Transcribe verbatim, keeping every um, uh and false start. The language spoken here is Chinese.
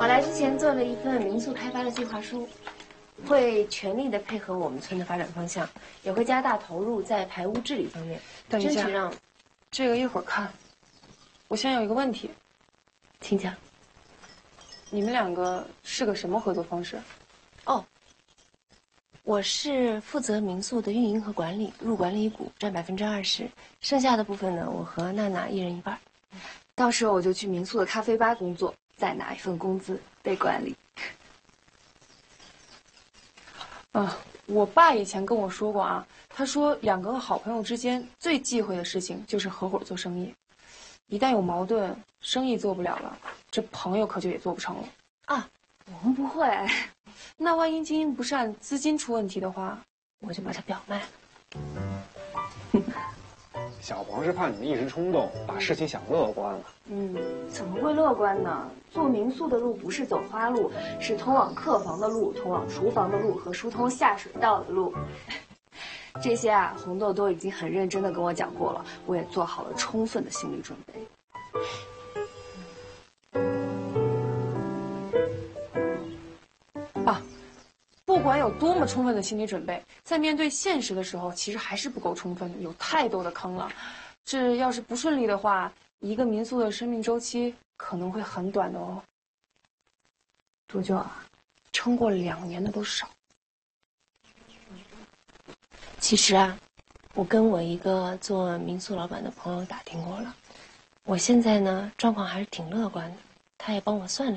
我来之前做了一份民宿开发的计划书，会全力的配合我们村的发展方向，也会加大投入在排污治理方面， 等一下， 争取让这个一会儿看。我现在有一个问题， 请讲。 你们两个是个什么合作方式？ 哦，我是负责民宿的运营和管理，入管理股占百分之二十，剩下的部分呢，我和娜娜一人一半。 到时候我就去民宿的咖啡吧工作，再拿一份工资被管理。 啊，我爸以前跟我说过啊，他说两个好朋友之间最忌讳的事情就是合伙做生意，一旦有矛盾，生意做不了了，这朋友可就也做不成了。 啊，我们不会。 那万一经营不善，资金出问题的话， 我就把它表卖了。 小黄是怕你们一时冲动，把事情想乐观了。 嗯，怎么会乐观呢？做民宿的路不是走花路，是通往客房的路、通往厨房的路和疏通下水道的路。这些啊，红豆都已经很认真的跟我讲过了，我也做好了充分的心理准备。 啊，不管有多么充分的心理准备，在面对现实的时候，其实还是不够充分的，有太多的坑了。这要是不顺利的话，一个民宿的生命周期可能会很短的哦。 多久啊？ 撑过两年的都少。 其实啊，我跟我一个做民宿老板的朋友打听过了，我现在呢状况还是挺乐观的，他也帮我算了。